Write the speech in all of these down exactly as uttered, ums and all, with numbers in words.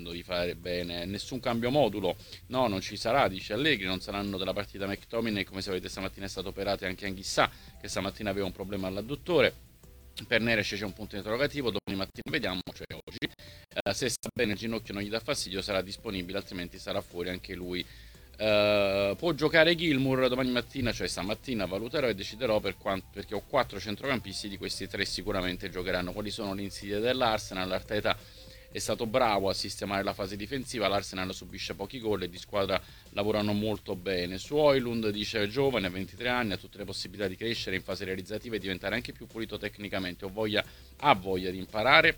pensando di fare bene. Nessun cambio modulo, no, non ci sarà, dice Allegri. Non saranno della partita McTominay, come sapete stamattina è stato operato, e anche Anghissà che stamattina aveva un problema all'adduttore. Per Neres c'è un punto interrogativo, domani mattina vediamo, cioè oggi. Eh, se sta bene il ginocchio non gli dà fastidio sarà disponibile, altrimenti sarà fuori anche lui. Uh, può giocare Gilmour domani mattina, cioè stamattina valuterò e deciderò, per quanto, perché ho quattro centrocampisti, di questi tre sicuramente giocheranno. Quali sono le insidie dell'Arsenal? Arteta è stato bravo a sistemare la fase difensiva, l'Arsenal subisce pochi gol e di squadra lavorano molto bene. Su Højlund dice: giovane, ventitré anni, ha tutte le possibilità di crescere in fase realizzativa e diventare anche più pulito tecnicamente. Ho voglia, ha voglia di imparare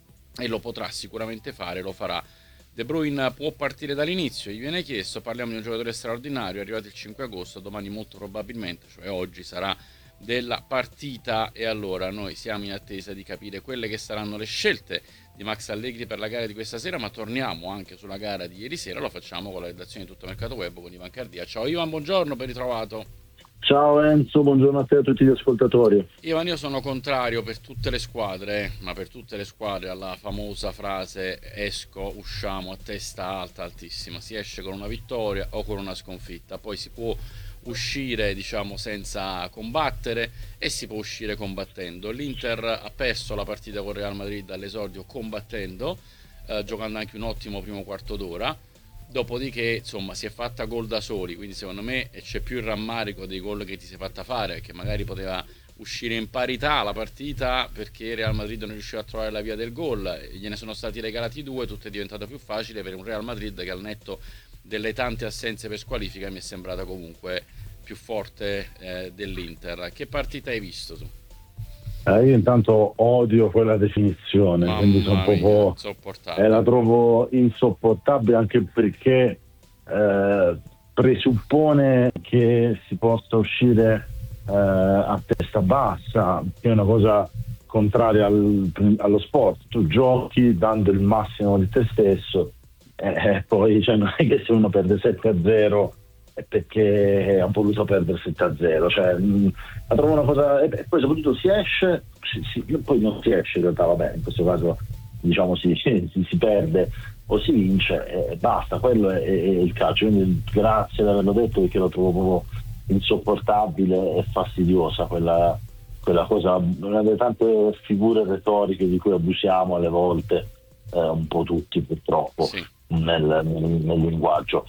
e lo potrà sicuramente fare, lo farà. De Bruyne può partire dall'inizio, gli viene chiesto. Parliamo di un giocatore straordinario, è arrivato il cinque agosto, domani molto probabilmente, cioè oggi, sarà della partita. E allora noi siamo in attesa di capire quelle che saranno le scelte di Max Allegri per la gara di questa sera, ma torniamo anche sulla gara di ieri sera. Lo facciamo con la redazione di Tutto Mercato Web con Ivan Cardia. Ciao Ivan, buongiorno, ben ritrovato. Ciao Enzo, buongiorno a te e a tutti gli ascoltatori. Ivan, io sono contrario per tutte le squadre, ma per tutte le squadre, alla famosa frase esco, usciamo a testa alta, altissima. Si esce con una vittoria o con una sconfitta, poi si può uscire, diciamo, senza combattere e si può uscire combattendo. L'Inter ha perso la partita con Real Madrid all'esordio combattendo, eh, giocando anche un ottimo primo quarto d'ora. Dopodiché, insomma, si è fatta gol da soli, quindi secondo me c'è più il rammarico dei gol che ti sei fatta fare, che magari poteva uscire in parità la partita, perché Real Madrid non riusciva a trovare la via del gol, gliene sono stati regalati due, tutto è diventato più facile per un Real Madrid che, al netto delle tante assenze per squalifica, mi è sembrata comunque più forte eh, dell'Inter. Che partita hai visto tu? Eh, io intanto odio quella definizione, Mamma quindi sono mia, proprio, insopportabile. eh, la trovo insopportabile, anche perché eh, presuppone che si possa uscire eh, a testa bassa, che è una cosa contraria al, allo sport. Tu giochi dando il massimo di te stesso, e eh, poi cioè, non è che se uno perde sette a zero è perché ha voluto perdere sette a zero, cioè mh, la trovo una cosa. E poi soprattutto si esce, si, si, poi non si esce in realtà, vabbè, in questo caso diciamo si, si, si perde o si vince e basta, quello è, è il calcio. Quindi grazie di averlo detto, perché lo trovo proprio insopportabile e fastidiosa quella, quella cosa, una delle tante figure retoriche di cui abusiamo alle volte, eh, un po' tutti purtroppo, Sì. nel, nel, nel linguaggio.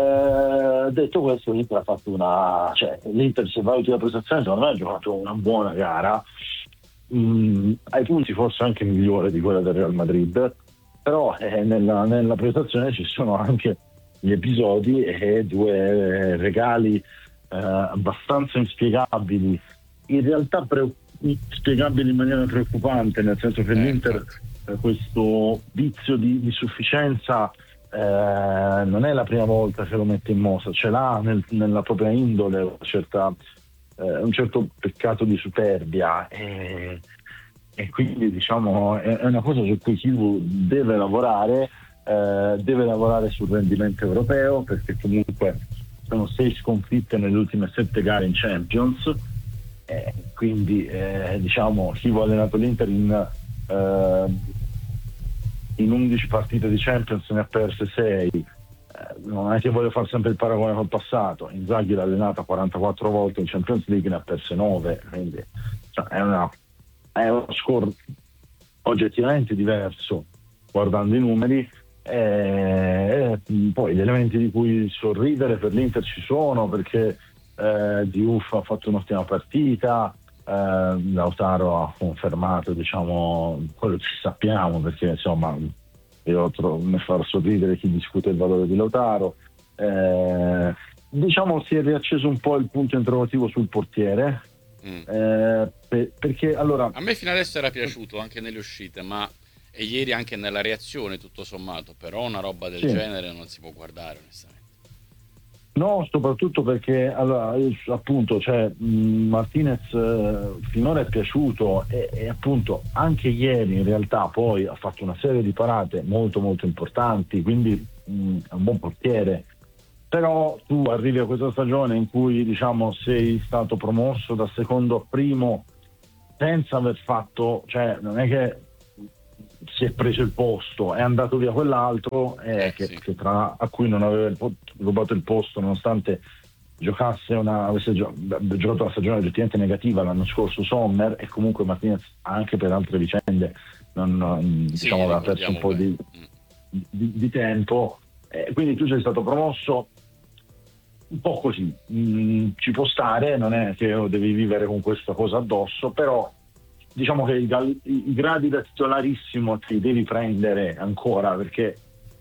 Eh, detto questo, l'Inter ha fatto una, cioè l'Inter, se valuti la prestazione, secondo me ha giocato una buona gara, mm, ai punti forse anche migliore di quella del Real Madrid, però eh, nella, nella prestazione ci sono anche gli episodi e due regali eh, abbastanza inspiegabili, in realtà pre- spiegabili in maniera preoccupante, nel senso che Eh, l'Inter eh, questo vizio di, di sufficienza Eh, non è la prima volta che lo mette in mostra, ce l'ha nel, nella propria indole una certa, eh, un certo peccato di superbia, e, e quindi diciamo è, è una cosa su cui Chivu deve lavorare, eh, deve lavorare sul rendimento europeo, perché comunque sono sei sconfitte nelle ultime sette gare in Champions, eh, quindi eh, diciamo Chivu ha allenato l'Inter in eh, in undici partite di Champions, ne ha perse sei. Eh, non è che voglio fare sempre il paragone col passato, Inzaghi l'ha allenata quarantaquattro volte in Champions League, ne ha perse nove, quindi cioè, è, una, è uno score oggettivamente diverso guardando i numeri. E, e poi gli elementi di cui sorridere per l'Inter ci sono, perché eh, Diouf ha fatto un'ottima partita, Uh, Lautaro ha confermato, diciamo, quello che sappiamo, perché insomma io trovo, mi fa sorridere chi discute il valore di Lautaro. Eh, diciamo si è riacceso un po' il punto interrogativo sul portiere, mm. eh, per, perché allora a me fino adesso era piaciuto anche nelle uscite, ma e ieri anche nella reazione tutto sommato, però una roba del sì. genere non si può guardare onestamente. No, soprattutto perché allora, appunto, cioè, mh, Martinez eh, finora è piaciuto e, e appunto anche ieri in realtà poi ha fatto una serie di parate molto molto importanti, quindi mh, è un buon portiere. Però tu arrivi a questa stagione in cui diciamo sei stato promosso da secondo a primo senza aver fatto, cioè non è che si è preso il posto, è andato via quell'altro eh, Eh, che, sì. che tra, a cui non aveva il po- rubato il posto, nonostante giocasse una, avesse gio- giocato una stagione oggettivamente negativa l'anno scorso Sommer, e comunque Martinez anche per altre vicende non, non- Sì, diciamo aveva perso un ricordiamo po' bene. di, di, di tempo, eh, quindi tu sei stato promosso un po' così. Mm, ci può stare, non è che devi vivere con questa cosa addosso, però diciamo che i, gal- i gradi da titolarissimo ti devi prendere ancora, perché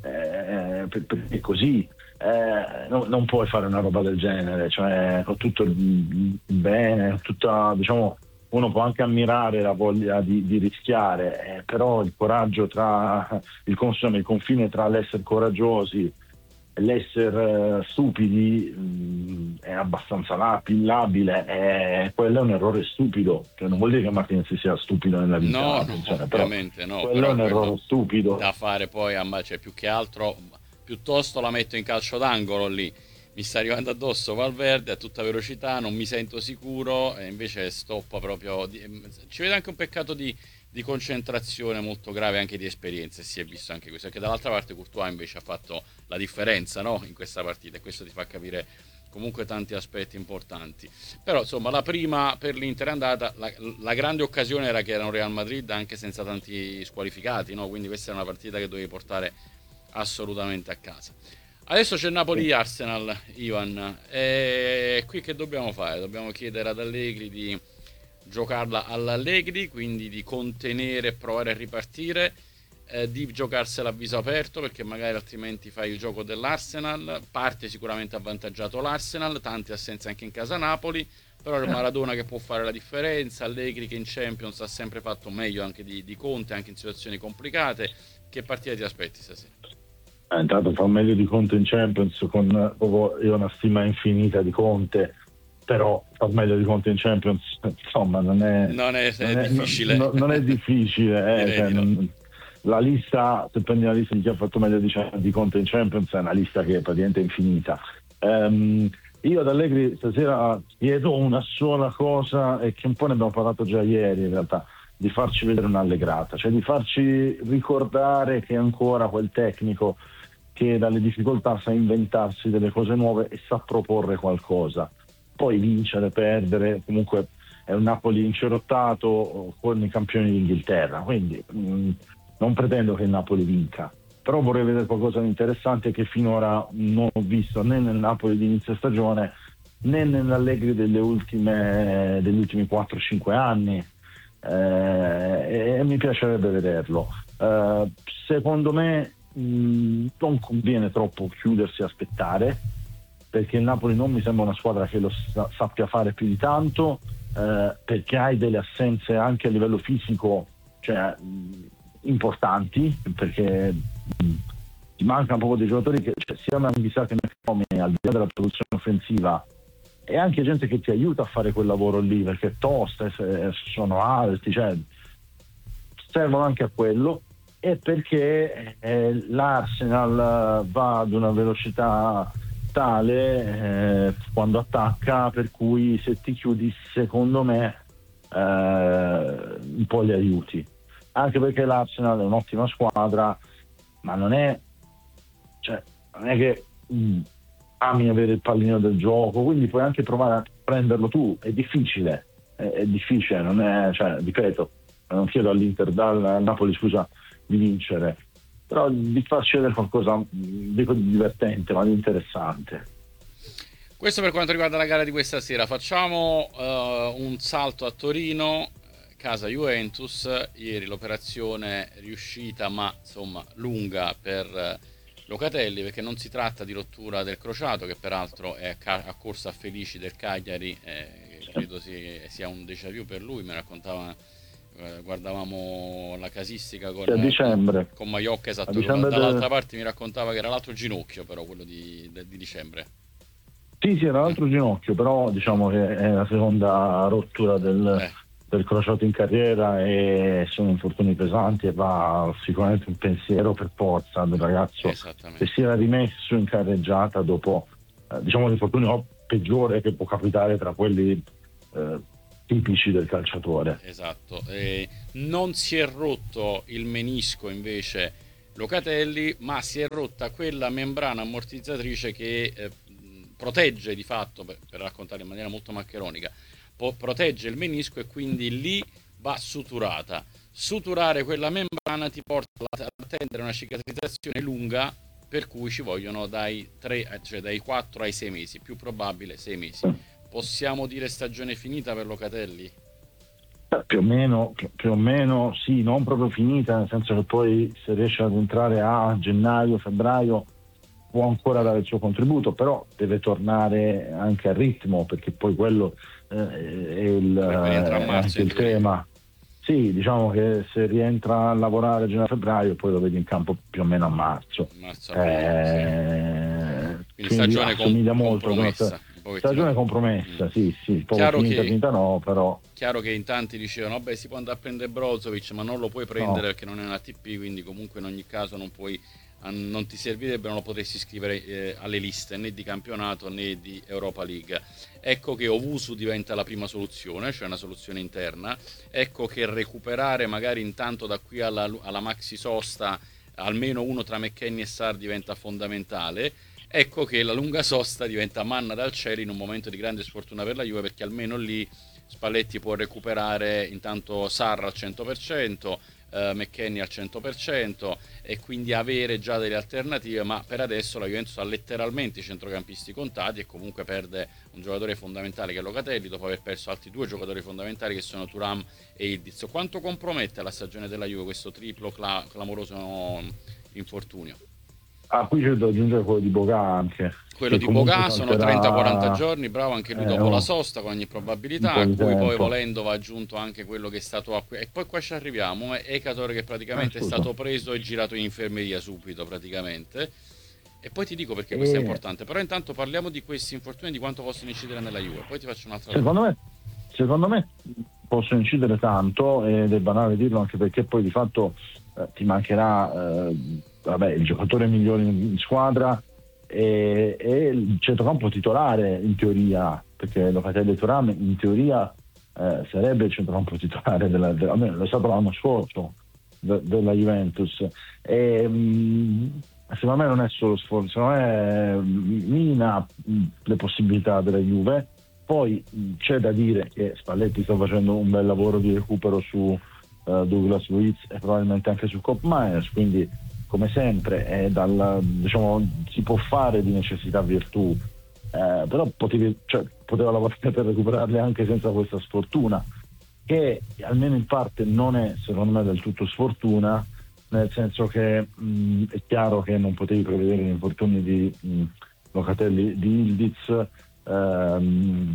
eh, per- perché è così. Eh, no- non puoi fare una roba del genere, cioè con tutto il il bene, tutta, diciamo, uno può anche ammirare la voglia di, di rischiare, eh, però il coraggio tra il, insomma, il confine tra l'essere coraggiosi e l'essere eh, stupidi mh, è abbastanza lapi- labile, e quello è un errore stupido, che non vuol dire che Martinez sia stupido nella vita, No, no, attenzione, però ovviamente no, quello è però un quello errore stupido. da fare poi a ma- cioè più che altro, piuttosto la metto in calcio d'angolo lì. Mi sta arrivando addosso Valverde a tutta velocità, non mi sento sicuro e invece stoppa proprio. di- Ci vede anche un peccato di, di concentrazione molto grave, anche di esperienza, e si è visto anche questo. Perché dall'altra parte Courtois invece ha fatto la differenza, no? In questa partita, e questo ti fa capire comunque tanti aspetti importanti. Però insomma la prima per l'Inter è andata, la, la grande occasione era che era un Real Madrid anche senza tanti squalificati, no? Quindi questa è una partita che dovevi portare assolutamente a casa. Adesso c'è Napoli-Arsenal, Ivan, e qui che dobbiamo fare? Dobbiamo chiedere ad Allegri di giocarla all'Allegri, quindi di contenere e provare a ripartire, eh, di giocarsela a viso aperto, perché magari altrimenti fai il gioco dell'Arsenal. Parte sicuramente avvantaggiato l'Arsenal, tante assenze anche in casa Napoli, però è il Maradona che può fare la differenza. Allegri che in Champions ha sempre fatto meglio anche di, di Conte, anche in situazioni complicate. Che partita ti aspetti stasera? Eh, intanto fa meglio di Conte in Champions, con proprio io ho una stima infinita di Conte, però fa meglio di Conte in Champions, insomma, non è, Non è, è non è, difficile. non- non è difficile. eh, Direi cioè, di no. non- la lista, se prendi la lista di chi ha fatto meglio di, di Conte in Champions, è una lista che è praticamente infinita. Ehm, io ad Allegri stasera chiedo una sola cosa, e che un po' ne abbiamo parlato già ieri in realtà, di farci vedere un'allegrata, cioè di farci ricordare che è ancora quel tecnico che dalle difficoltà sa inventarsi delle cose nuove e sa proporre qualcosa. Poi vincere, perdere, comunque è un Napoli incerottato con i campioni d'Inghilterra, quindi mh, non pretendo che il Napoli vinca, però vorrei vedere qualcosa di interessante che finora non ho visto né nel Napoli di inizio stagione né nell'Allegri delle ultime, degli ultimi quattro cinque anni, eh, e mi piacerebbe vederlo. Eh, secondo me mh, non conviene troppo chiudersi e aspettare, perché il Napoli non mi sembra una squadra che lo sa- sappia fare più di tanto, eh, perché hai delle assenze anche a livello fisico, cioè mh, importanti, perché mh, ti mancano proprio dei giocatori che, cioè, sia Manghissà che McTominay, al di là della produzione offensiva, e anche gente che ti aiuta a fare quel lavoro lì, perché è tosta, eh, sono alti, cioè servono anche a quello, e perché eh, l'Arsenal va ad una velocità tale eh, quando attacca, per cui se ti chiudi secondo me eh, un po' li aiuti, anche perché l'Arsenal è un'ottima squadra, ma non è, cioè, non è che mh, ami avere il pallino del gioco, quindi puoi anche provare a prenderlo tu, è difficile, è, è difficile, non è, cioè, ripeto, non chiedo all'Inter, dal al Napoli, scusa, di vincere, però di farci vedere qualcosa, dico, di divertente, ma di interessante. Questo per quanto riguarda la gara di questa sera. Facciamo eh, un salto a Torino, casa Juventus. Ieri l'operazione riuscita, ma insomma lunga per eh, Locatelli, perché non si tratta di rottura del crociato, che peraltro è a, ca- a corsa a Felici del Cagliari, eh, credo si- sia un déjà vu per lui. Mi raccontava, eh, guardavamo la casistica con, Sì, a dicembre, con Maiocca, a esatto, dicembre dall'altra del... parte mi raccontava che era l'altro ginocchio, però quello di, di dicembre. Sì, sì, era l'altro ginocchio, però diciamo che è la seconda rottura del, Eh. del crociato in carriera, e sono infortuni pesanti, e va sicuramente un pensiero per forza del ragazzo che si era rimesso in carreggiata dopo, eh, diciamo, l'infortunio peggiore che può capitare tra quelli eh, tipici del calciatore. Esatto, eh, non si è rotto il menisco invece Locatelli, ma si è rotta quella membrana ammortizzatrice che eh, protegge di fatto, per, per raccontare in maniera molto maccheronica, po- protegge il menisco, e quindi lì va suturata. Suturare quella membrana ti porta ad attendere una cicatrizzazione lunga, per cui ci vogliono dai tre, cioè dai quattro ai sei mesi, più probabile sei mesi. Possiamo dire stagione finita per Locatelli? Eh, Più o meno, più, più o meno sì, non proprio finita, nel senso che poi se riesce ad entrare a gennaio, febbraio può ancora dare il suo contributo, però deve tornare anche al ritmo, perché poi quello eh, è, il, Dovrebbe rientrare a è marzo anche in il teoria. tema. Sì, diciamo che se rientra a lavorare a gennaio-febbraio poi lo vedi in campo più o meno a marzo. Marzo-aprile, sì. Eh, Quindi quindi stagione com- assomiglia molto ad una sta- compromessa, un pochettino. stagione compromessa, Mm. sì, sì, poco Chiaro finita, che, finita no, però chiaro che in tanti dicevano, vabbè, si può andare a prendere Brozovic, ma non lo puoi prendere no. perché non è un A T P, quindi comunque in ogni caso non puoi, non ti servirebbe, non lo potresti iscrivere eh, alle liste né di campionato né di Europa League. Ecco che Owusu diventa la prima soluzione, cioè una soluzione interna. Ecco che recuperare magari intanto da qui alla, alla maxi sosta almeno uno tra McKennie e Sarr diventa fondamentale. Ecco che la lunga sosta diventa manna dal cielo in un momento di grande sfortuna per la Juve, perché almeno lì Spalletti può recuperare intanto Sarr al cento per cento, eh, McKennie al cento per cento, e quindi avere già delle alternative. Ma per adesso la Juventus ha letteralmente i centrocampisti contati, e comunque perde un giocatore fondamentale che è Locatelli, dopo aver perso altri due giocatori fondamentali che sono Thuram e Ildiz. Quanto compromette la stagione della Juve questo triplo cla- clamoroso infortunio? Ah, qui c'è da aggiungere quello di Boga anche, Quello che di comunque Boga sono trenta quaranta salterà giorni, bravo anche lui eh, dopo la un, sosta con ogni un probabilità, po' a di cui poi tempo. volendo va aggiunto anche quello che è stato acqu- e poi qua ci arriviamo, eh, Ekator che Ah, praticamente è scusa. stato preso e girato in infermeria subito praticamente, e poi ti dico perché questo è E importante. Però intanto parliamo di questi infortuni, di quanto possono incidere nella Juve, poi ti faccio un'altra secondo domanda. me, secondo me possono incidere tanto, ed è banale dirlo anche perché poi di fatto eh, ti mancherà eh, vabbè, il giocatore migliore in, in squadra e, e il centrocampo titolare in teoria, perché Locatelli e Thuram in teoria eh, sarebbe il centrocampo titolare della, della, almeno lo è stato l'anno scorso de, della Juventus. E, mh, secondo me non è solo sforzo, secondo me mina mh, le possibilità della Juve. Poi mh, c'è da dire che Spalletti sta facendo un bel lavoro di recupero su uh, Douglas Luiz e probabilmente anche su Kopp Meiners, quindi come sempre è dal, diciamo, si può fare di necessità virtù, eh, però potevi, cioè, poteva lavorare per recuperarle anche senza questa sfortuna, che almeno in parte non è secondo me del tutto sfortuna, nel senso che mh, è chiaro che non potevi prevedere gli infortuni di mh, Locatelli, di Ildiz, ehm,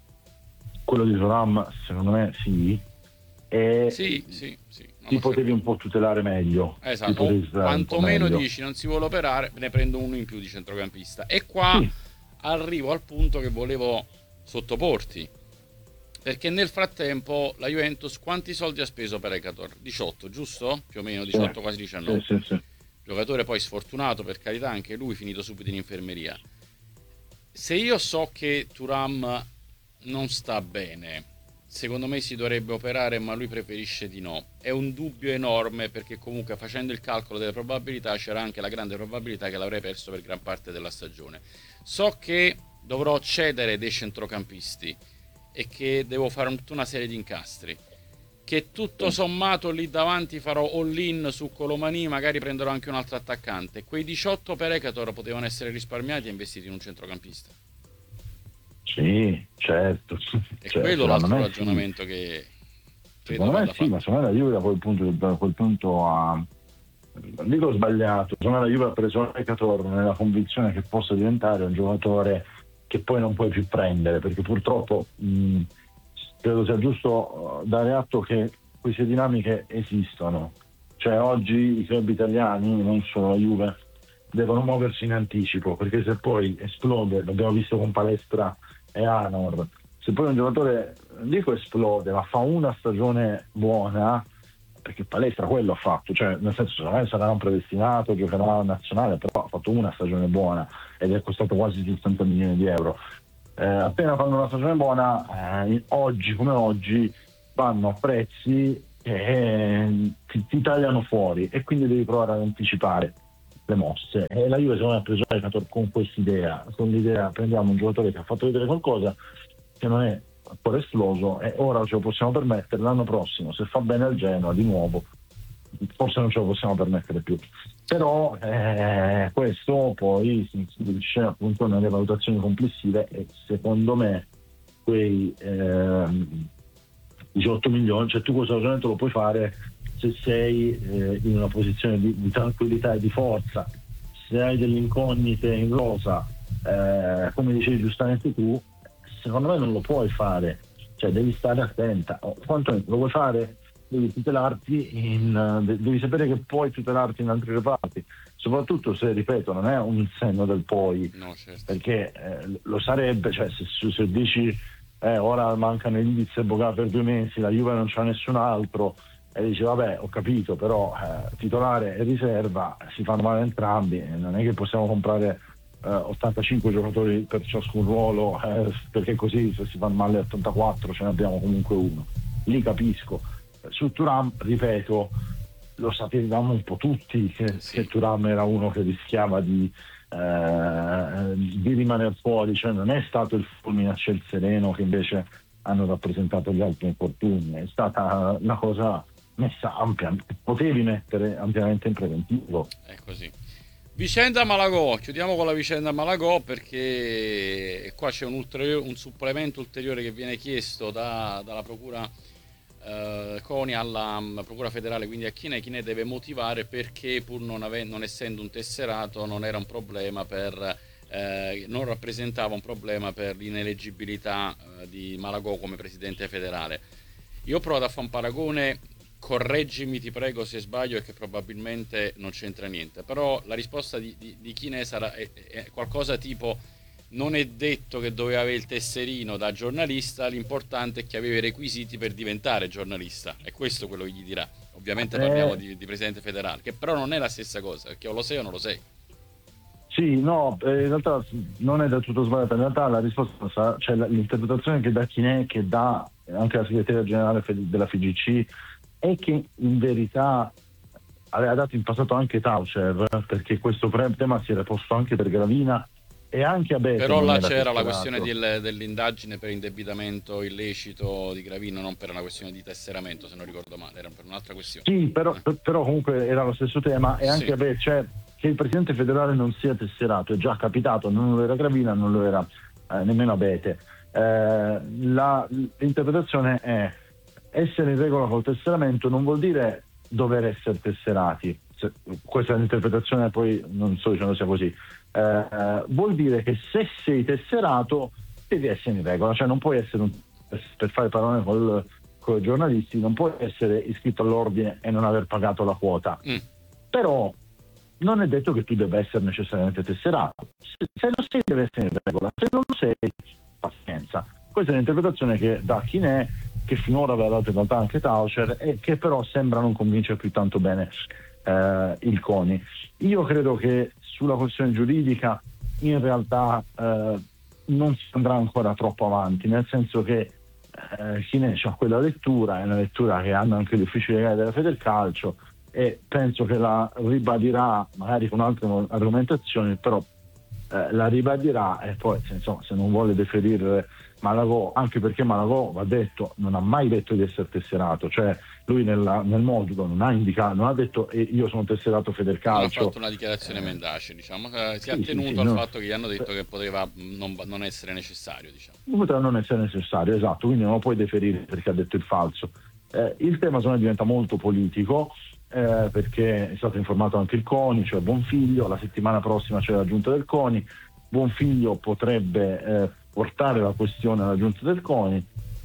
quello di Thuram secondo me sì, e Sì, sì, sì. No, ti lo potevi sapevo. un po' tutelare meglio, ti Esatto, o potevi tutelare un po' quantomeno meglio. dici non si vuole operare, ne prendo uno in più di centrocampista. E qua Sì, arrivo al punto che volevo sottoporti, perché nel frattempo la Juventus quanti soldi ha speso per Ekator? diciotto, giusto? Più o meno sì, diciotto, quasi sì, diciannove. sì, sì. Giocatore poi sfortunato, per carità, anche lui finito subito in infermeria. Se io so che Thuram non sta bene, secondo me si dovrebbe operare, ma lui preferisce di no. È un dubbio enorme, perché comunque facendo il calcolo delle probabilità c'era anche la grande probabilità che l'avrei perso per gran parte della stagione. So che dovrò cedere dei centrocampisti e che devo fare tutta una serie di incastri, che tutto sommato lì davanti farò all-in su Colomani, magari prenderò anche un altro attaccante. Quei diciotto per Ekator potevano essere risparmiati e investiti in un centrocampista. Sì, certo. È Cioè, quello secondo l'altro me sì. ragionamento che credo Secondo me vada sì, ma fatto. secondo me la Juve da quel punto, da quel punto ha, non dico sbagliato, secondo me la Juve ha preso Ekator nella convinzione che possa diventare un giocatore che poi non puoi più prendere, perché purtroppo mh, credo sia giusto dare atto che queste dinamiche esistono. Cioè oggi i club italiani, non solo la Juve, devono muoversi in anticipo, perché se poi esplode, l'abbiamo visto con Palestra e Anor, se poi un giocatore, non dico esplode, ma fa una stagione buona, perché Palestra quello ha fatto, cioè nel senso secondo me sarà un predestinato, giocherà a nazionale, però ha fatto una stagione buona ed è costato quasi settanta milioni di euro. eh, appena fanno una stagione buona, eh, oggi come oggi vanno a prezzi che eh, ti, ti tagliano fuori, e quindi devi provare ad anticipare le mosse. E la Juve secondo me ha preso Ekator con quest'idea, con l'idea: prendiamo un giocatore che ha fatto vedere qualcosa, che non è ancora esploso, e ora ce lo possiamo permettere. L'anno prossimo, se fa bene al Genoa di nuovo, forse non ce lo possiamo permettere più. Però eh, questo poi si inserisce appunto nelle valutazioni complessive, e secondo me quei ehm, diciotto milioni, cioè tu questo ragionamento lo puoi fare se sei eh, in una posizione di, di tranquillità e di forza. Se hai delle incognite in rosa, eh, come dicevi giustamente tu, secondo me non lo puoi fare, cioè devi stare attenta, o quanto lo vuoi fare, devi tutelarti in, devi sapere che puoi tutelarti in altri reparti, soprattutto se, ripeto, non è un segno del poi, no, certo. perché eh, lo sarebbe, cioè se, se dici eh, ora mancano Ildiz e Boga per due mesi, la Juve non c'ha nessun altro, e dici vabbè, ho capito, però eh, titolare e riserva si fanno male entrambi, e non è che possiamo comprare eh, ottantacinque giocatori per ciascun ruolo, eh, perché così se si fanno male ottantaquattro ce ne abbiamo comunque uno. Lì capisco. Su Thuram, ripeto, lo sapevamo un po' tutti che, sì. che Thuram era uno che rischiava di, eh, di rimanere fuori, cioè non è stato il fulmine a ciel sereno che invece hanno rappresentato gli altri infortuni, è stata una cosa messa ampia, potevi mettere ampiamente in preventivo. È così. Vicenda Malagò, chiudiamo con la vicenda Malagò, perché qua c'è un, ulteriore, un supplemento ulteriore che viene chiesto da, dalla procura eh, CONI alla um, procura federale, quindi a Chinè. Chinè deve motivare perché, pur non, ave- non essendo un tesserato, non era un problema per eh, non rappresentava un problema per l'ineleggibilità eh, di Malagò come presidente federale. Io ho provato a fare un paragone, correggimi ti prego se sbaglio, e che probabilmente non c'entra niente, però la risposta di, di, di Chinè sarà è, è qualcosa tipo: non è detto che doveva avere il tesserino da giornalista, l'importante è che aveva i requisiti per diventare giornalista, è questo quello che gli dirà. Ovviamente eh, parliamo di, di presidente federale, che però non è la stessa cosa, perché o lo sei o non lo sei. Sì, no, eh, in realtà non è del tutto sbagliata. In realtà la risposta sarà, cioè l'interpretazione che dà Chinè, che dà anche la segretaria generale della F I G C, è che in verità aveva dato in passato anche Taucher, perché questo tema si era posto anche per Gravina e anche a Bete. Però là c'era la questione del, dell'indagine per indebitamento illecito di Gravina, non per una questione di tesseramento, se non ricordo male, era per un'altra questione. Sì, però, eh. però comunque era lo stesso tema, e anche sì. a Bete, cioè che il presidente federale non sia tesserato è già capitato, non lo era Gravina, non lo era eh, nemmeno Bete. Eh, la, l'interpretazione è: essere in regola col tesseramento non vuol dire dover essere tesserati. Se, questa è l'interpretazione, poi non sto dicendo sia così. Eh, vuol dire che se sei tesserato devi essere in regola, cioè non puoi essere un, per fare parole col, con i giornalisti, non puoi essere iscritto all'ordine e non aver pagato la quota. Mm. Però non è detto che tu debba essere necessariamente tesserato. Se, se non sei, deve essere in regola. Se non lo sei, pazienza. Questa è l'interpretazione che da Chinè, che finora aveva dato in realtà anche Taucher, e che però sembra non convincere più tanto bene eh, il CONI. Io credo che sulla questione giuridica in realtà eh, non si andrà ancora troppo avanti, nel senso che eh, Chinè c'ha quella lettura, è una lettura che hanno anche gli uffici legali della Federcalcio, e penso che la ribadirà magari con altre argomentazioni, però eh, la ribadirà, e poi insomma, se non vuole deferire Malagò, anche perché Malagò, va detto, non ha mai detto di essere tesserato, cioè lui nella, nel modulo non ha indicato, non ha detto eh, io sono tesserato Federcalcio. Non ha fatto una dichiarazione eh, mendace, diciamo, eh, si è sì, attenuto sì, sì, al no, fatto che gli hanno detto che poteva non, non essere necessario, diciamo. Poteva non essere necessario, esatto, quindi non lo puoi deferire perché ha detto il falso. Eh, il tema secondo me diventa molto politico, eh, perché è stato informato anche il CONI, cioè Bonfiglio, la settimana prossima c'è la giunta del CONI, Bonfiglio potrebbe eh, portare la questione alla giunta del CONI,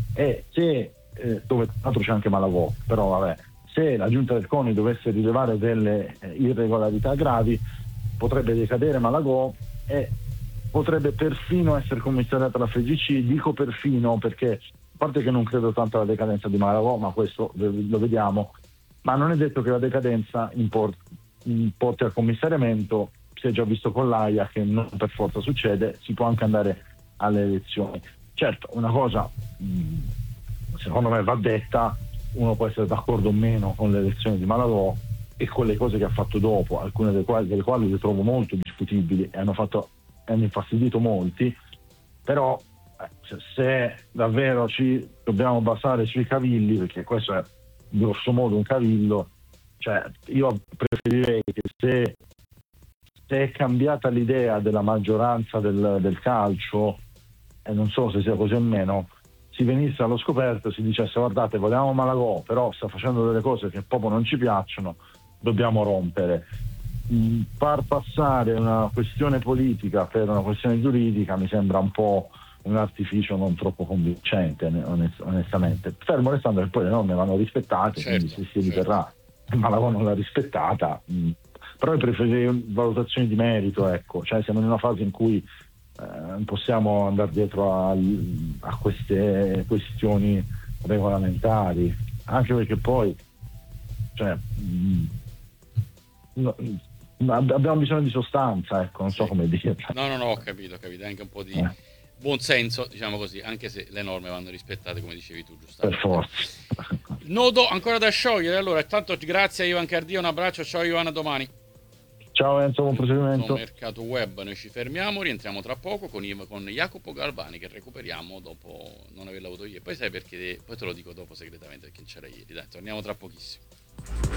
e se, eh, dove tra l'altro c'è anche Malagò, però vabbè, se la giunta del CONI dovesse rilevare delle eh, irregolarità gravi, potrebbe decadere Malagò e potrebbe perfino essere commissariata la F G C. Dico perfino perché, a parte che non credo tanto alla decadenza di Malagò, ma questo lo vediamo, ma non è detto che la decadenza import- porti al commissariamento. Si è già visto con l'Aia che non per forza succede, si può anche andare alle elezioni. Certo, una cosa mh, secondo me va detta: uno può essere d'accordo o meno con le elezioni di Maladò e con le cose che ha fatto dopo, alcune delle quali, delle quali le trovo molto discutibili e hanno fatto hanno infastidito molti, però eh, se, se davvero ci dobbiamo basare sui cavilli, perché questo è grosso modo un cavillo, cioè io preferirei che se, se è cambiata l'idea della maggioranza del, del calcio, e non so se sia così o meno, si venisse allo scoperto e si dicesse: guardate, vogliamo Malagò, però sta facendo delle cose che proprio non ci piacciono, dobbiamo rompere. Mm, far passare una questione politica per una questione giuridica mi sembra un po' un artificio non troppo convincente, onest- onestamente, fermo restando che poi le norme vanno rispettate. Certo, quindi se si certo. riterrà che Malagò non l'ha rispettata, mh, però io preferirei valutazioni di merito, ecco, cioè siamo in una fase in cui non eh, possiamo andare dietro a, a queste questioni regolamentari, anche perché poi cioè, mh, no, abbiamo bisogno di sostanza, ecco, non so Sì. come dirla. No, no, no, ho capito, ho capito, anche un po' di Eh. buon senso, diciamo così, anche se le norme vanno rispettate, come dicevi tu, Per giustamente. forza. Nodo ancora da sciogliere, allora, intanto grazie a Ivan Cardia, un abbraccio, ciao Ivan, a domani. Ciao Enzo, buon proseguimento. Mercato web, noi ci fermiamo, rientriamo tra poco con, Iv- con Jacopo Galvani, che recuperiamo dopo non averlo avuto ieri. Poi sai perché, poi te lo dico dopo segretamente perché c'era ieri, dai, torniamo tra pochissimo.